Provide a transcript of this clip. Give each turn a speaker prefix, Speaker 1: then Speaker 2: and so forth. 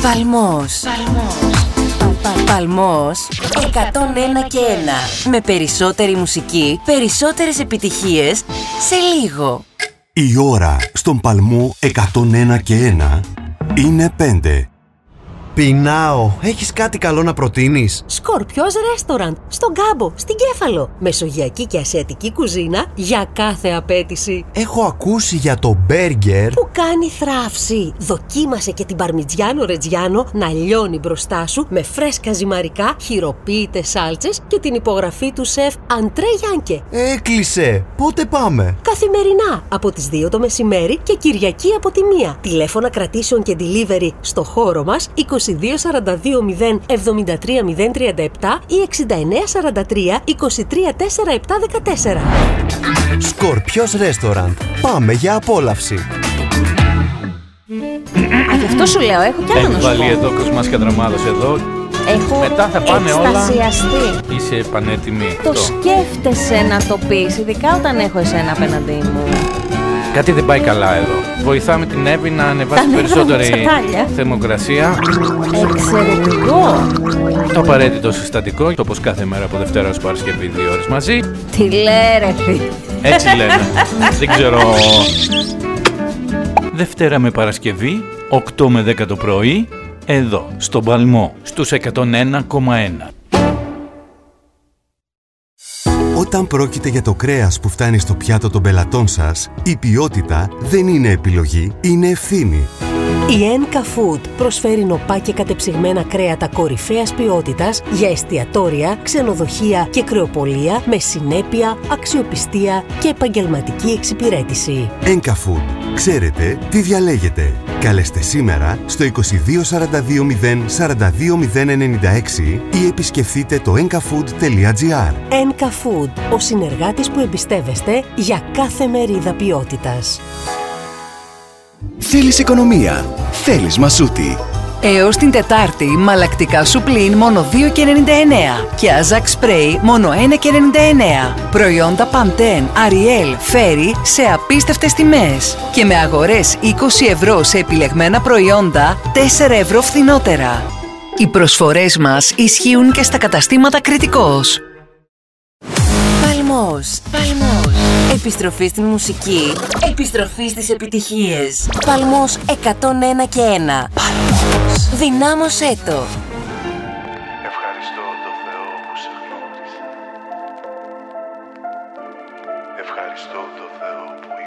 Speaker 1: Παλμός. Παλμός 101 και 1. Με περισσότερη μουσική, περισσότερες επιτυχίες σε λίγο.
Speaker 2: Η ώρα στον Παλμό 101 και 1 είναι 5.
Speaker 3: Πεινάω. Έχεις κάτι καλό να προτείνεις?
Speaker 4: Σκορπιός Restaurant, στον Κάμπο, στην Κέφαλο. Μεσογειακή και ασιατική κουζίνα για κάθε απέτηση.
Speaker 3: Έχω ακούσει για το μπέργκερ
Speaker 4: Που κάνει θράψη. Δοκίμασε και την παρμιτζιάνο ρετζιάνο να λιώνει μπροστά σου με φρέσκα ζυμαρικά, χειροποίητες σάλτσες και την υπογραφή του σεφ Αντρέ Γιάνκε.
Speaker 3: Έκλεισε. Πότε πάμε?
Speaker 4: Καθημερινά από τις 2 το μεσημέρι και Κυριακή από τη 1. Τηλέφωνα κρατήσεων και delivery στο χώρο μας 22 42 0 73 037 ή 69 43 23 4 7 14.
Speaker 3: Σκορπιός Restaurant. Πάμε για απόλαυση.
Speaker 5: Γι' αυτό σου λέω, έχω κι άλλο να σου
Speaker 6: Βάλει
Speaker 5: πω.
Speaker 6: εδώ Κοσμάς Κατραμάδος εδώ.
Speaker 5: Έχω
Speaker 6: Μετά θα πάνε όλα.
Speaker 5: εκστασιαστεί.
Speaker 6: Είσαι πανέτοιμη.
Speaker 5: Το σκέφτεσαι να το πεις, ειδικά όταν έχω εσένα απέναντί μου.
Speaker 6: Κάτι δεν πάει καλά εδώ. Βοηθάμε την Εύη να ανεβάσει
Speaker 5: Τα
Speaker 6: περισσότερη
Speaker 5: νεύρα μου τσατάλια.
Speaker 6: θερμοκρασία.
Speaker 5: Εξαιρετικό.
Speaker 6: Το απαραίτητο συστατικό, όπως κάθε μέρα από Δευτέρα ως Παρασκευή 2 ώρες μαζί.
Speaker 5: Τι λέει ρε φίλε.
Speaker 6: Έτσι λένε. Δεν ξέρω. Δευτέρα με Παρασκευή, 8 με 10 το πρωί, εδώ, στον Παλμό, στους 101,1.
Speaker 2: Όταν πρόκειται για το κρέας που φτάνει στο πιάτο των πελατών σας, η ποιότητα δεν είναι επιλογή, είναι ευθύνη.
Speaker 4: Η Enka Food προσφέρει νοπά και κατεψυγμένα κρέατα κορυφαίας ποιότητας για εστιατόρια, ξενοδοχεία και κρεοπολία με συνέπεια, αξιοπιστία και επαγγελματική εξυπηρέτηση.
Speaker 2: Enka Food. Ξέρετε τι διαλέγετε. Καλέστε σήμερα στο 22 42 0 42 096 ή επισκεφτείτε το enkafood.gr.
Speaker 4: Enka Food, ο συνεργάτης που εμπιστεύεστε για κάθε μερίδα ποιότητας.
Speaker 7: Θέλεις οικονομία. Θέλεις Μασούτη.
Speaker 1: Έως την Τετάρτη, μαλακτικά Σουπλίν μόνο 2,99 και Αζάκ Σπρέι μόνο 1,99. Προϊόντα Pantene, Ariel, Fairy σε απίστευτες τιμές. Και με αγορές 20 ευρώ σε επιλεγμένα προϊόντα, 4 ευρώ φθηνότερα. Οι προσφορές μας ισχύουν και στα καταστήματα Κρητικός. Παλμός. Επιστροφή στην μουσική. Επιστροφή στις επιτυχίες. Παλμός 101 και 1. Παλμός. Δυνάμωσέ το.